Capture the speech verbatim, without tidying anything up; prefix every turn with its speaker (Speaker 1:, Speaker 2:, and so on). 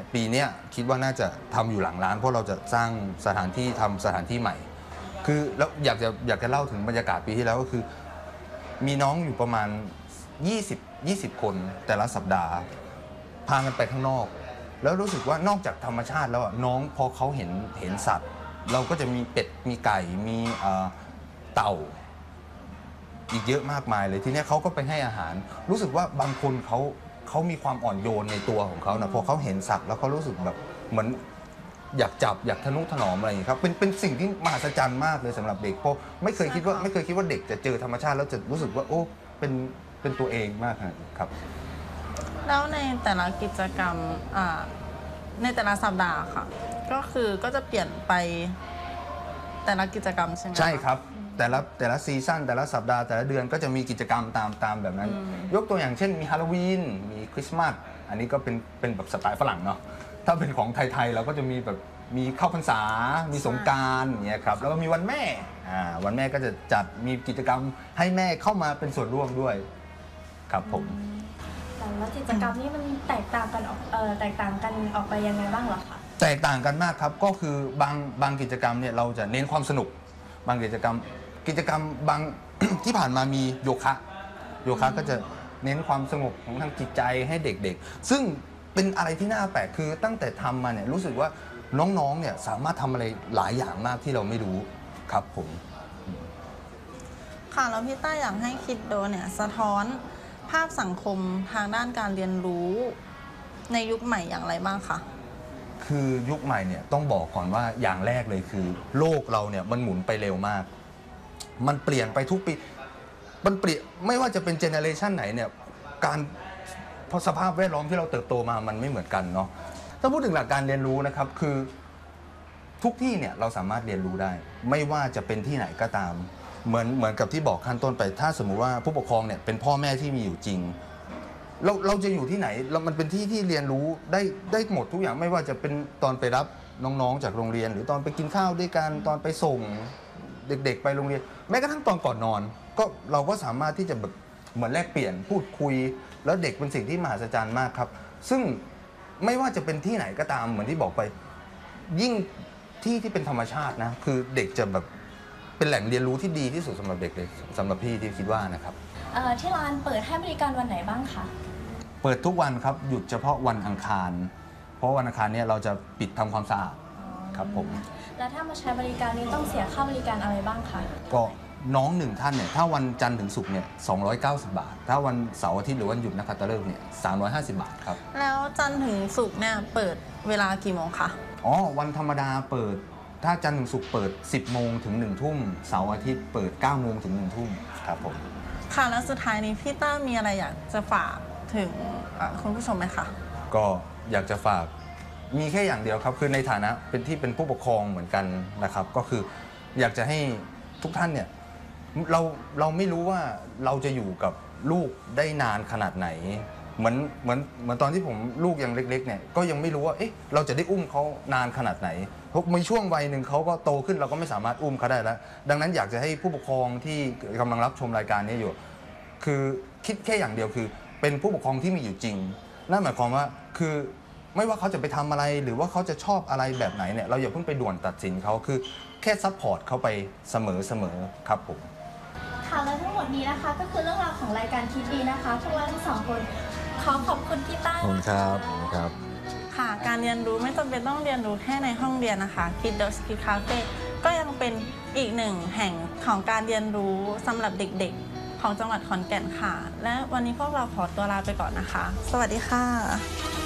Speaker 1: ปีนี้คิดว่าน่าจะทำอยู่หลังร้านเพราะเราจะสร้างสถานที่ทำสถานที่ใหม่คือแล้วอยากจะอยากจะเล่าถึงบรรยากาศปีที่แล้วก็คือมีน้องอยู่ประมาณยี่สิบ ยี่สิบคนแต่ละสัปดาห์พากันไปข้างนอกแล้วรู้สึกว่านอกจากธรรมชาติแล้วน้องพอเขาเห็นเห็นสัตว์ เราก็จะมีเป็ดมีไก่มีเต่าอีกเยอะมากมายเลยทีนี้เขาก็ไปให้อาหารรู้สึกว่าบางคนเขาเขามีความอ่อนโยนในตัวของเขานะพอเขาเห็นสัตว์แล้วเขารู้สึกแบบเหมือนอยากจับอยากทนุถนอมอะไรอย่างนี้ครับเป็นเป็นสิ่งที่มหัศจรรย์มากเลยสำหรับเด็กเพราะไม่เคยคิดว่าไม่เคยคิดว่าเด็กจะเจอธรรมชาติแล้วจะรู้สึกว่าโอ้เป็นเป็นตัวเองมากครับ
Speaker 2: แล้วในแต่ละกิจกรรมในแต่ละสัปดาห์ค่ะก็คือก็จะเปลี่ยนไปแต่ละกิจกรรมใช่ไหม
Speaker 1: ใช่ครับแต่ละแต่ละซีซั่นแต่ละสัปดาห์แต่ละเดือนก็จะมีกิจกรรมตามตามแบบนั้นยกตัวอย่างเช่นมีฮาโลวีนมีคริสต์มาสอันนี้ก็เป็นเป็นแบบสไตล์ฝรั่งเนาะถ้าเป็นของไทยๆเราก็จะมีแบบมีเข้าพรรษามีสงกรานต์อย่างเงี้ยครับแล้วก็มีวันแม่อ่าวันแม่ก็จะจัดมีกิจกรรมให้แม่เข้ามาเป็นส่วนร่วมด้วยครับผม
Speaker 3: แล้วกิจกรรมนี้มันแตกต่างกันออกเอ่อแตกต่างกันออกไปยังไงบ้างเหรอคะ
Speaker 1: แตกต่างกันมากครับก็คือบางบางกิจกรรมเนี่ยเราจะเน้นความสนุกบางกิจกรรมกิจกรรมบาง ที่ผ่านมามีโยคะโยคะก็จะเน้นความสงบของทางจิตใจให้เด็กๆซึ่งเป็นอะไรที่น่าแปลกคือตั้งแต่ทำมาเนี่ยรู้สึกว่าน้องๆเนี่ยสามารถทำอะไรหลายอย่างมากที่เราไม่รู้ครับผม
Speaker 2: ค่ะแล้วพี่ต้าอยากให้คิดโดเนี่ยสะท้อนภาพสังคมทางด้านการเรียนรู้ในยุคใหม่อย่างไรบ้างคะ
Speaker 1: คือยุคใหม่เนี่ยต้องบอกก่อนว่าอย่างแรกเลยคือโลกเราเนี่ยมันหมุนไปเร็วมากมันเปลี่ยนไปทุกปีมันเปลี่ยนไม่ว่าจะเป็นเจเนอเรชันไหนเนี่ยการเพราะสภาพแวดล้อมที่เราเติบโตมามันไม่เหมือนกันเนาะถ้าพูดถึงหลักการเรียนรู้นะครับคือทุกที่เนี่ยเราสามารถเรียนรู้ได้ไม่ว่าจะเป็นที่ไหนก็ตามเหมือนเหมือนกับที่บอกขั้นต้นไปถ้าสมมุติว่าผู้ปกครองเนี่ยเป็นพ่อแม่ที่มีอยู่จริงเราเราจะอยู่ที่ไหนเรามันเป็นที่ที่เรียนรู้ได้ได้หมดทุกอย่างไม่ว่าจะเป็นตอนไปรับน้องๆจากโรงเรียนหรือตอนไปกินข้าวด้วยกันตอนไปส่งเด็กๆไปโรงเรียนแม้กระทั่งตอนก่อนนอนก็เราก็สามารถที่จะแบบเหมือนแลกเปลี่ยนพูดคุยแล้วเด็กเป็นสิ่งที่มหัศจรรย์มากครับซึ่งไม่ว่าจะเป็นที่ไหนก็ตามเหมือนที่บอกไปยิ่งที่ที่เป็นธรรมชาตินะคือเด็กจะแบบเป็นแหล่งเรียนรู้ที่ดีที่สุดสำหรับเด็กเลยสำหรับพี่ที่คิดว่านะครับ
Speaker 3: ที่ร้านเปิดให้บริการวันไหนบ้างคะ
Speaker 1: เปิดทุกวันครับหยุดเฉพาะวันอังคารเพราะวันอังคารเนี่ยเราจะปิดทำความสะอาดครับผม
Speaker 3: แล้วถ้ามาใช้บริการนี้ต้องเสียค่าบริการอะไรบ้างคะ
Speaker 1: ก็น้องหนึ่งท่านเนี่ยถ้าวันจันทร์ถึงศุกร์เนี่ยสองร้อยเก้าสิบบาทถ้าวันเสาร์อาทิตย์หรือวันหยุดนักขัตฤกษ์เนี่ยสามร้อยห้าสิบบาทครับ
Speaker 2: แล้วจันทร์ถึงศุกร์เนี่ยเปิดเวลากี่โมงคะ
Speaker 1: อ๋อวันธรรมดาเปิดถ้าจันทร์ถึงศุกร์เปิดสิบโมงถึงหนึ่งทุ่มเสาร์อาทิตย์เปิดเก้าโมงถึงหนึ่งทุ่มครับผม
Speaker 2: ค่ะแล้วสุดท้ายนี้พี่ต้ามีอะไรอยากจะฝากถึงคุณผู้ชมไหมคะ
Speaker 1: ก็อยากจะฝากมีแค่อย่างเดียวครับคือในฐานะเป็นที่เป็นผู้ปกครองเหมือนกันนะครับก็คืออยากจะให้ทุกท่านเนี่ยเราเราไม่รู้ว่าเราจะอยู่กับลูกได้นานขนาดไหนเหมือนเหมือนเหมือนตอนที่ผมลูกยังเล็กๆเนี่ยก็ยังไม่รู้ว่าเอ๊ะเราจะได้อุ้มเขานานขนาดไหนเพราะมีช่วงวัยหนึ่งเขาก็โตขึ้นเราก็ไม่สามารถอุ้มเขาได้แล้วดังนั้นอยากจะให้ผู้ปกครองที่กำลังรับชมรายการนี้อยู่คือคิดแค่อย่างเดียวคือเป็นผู้ปกครองที่มีอยู่จริงนั่นหมายความว่าคือไม่ว่าเขาจะไปทำอะไรหรือว่าเขาจะชอบอะไรแบบไหนเนี่ยเราอย่าเพิ่งไปด่วนตัดสินเขาคือแค่ซัพพอร์ตเขาไปเสมอๆครับผม
Speaker 3: ค่ะและทั้งหมดนี้นะคะก็คือเรื่องราวของรายการคิดดีนะคะพวกเราทั้งสองคนขอขอบคุณพี่ต้า
Speaker 1: ขอบคุณครับครับ
Speaker 2: ค่ะการเรียนรู้ไม่จำเป็นต้องเรียนรู้แค่ในห้องเรียนนะคะ Kiddos Kid Cafe ก็ยังเป็นอีกหนึ่งแห่งของการเรียนรู้สำหรับเด็กๆของจังหวัดขอนแก่นค่ะและวันนี้พวกเราขอตัวลาไปก่อนนะคะสวัสดีค่ะ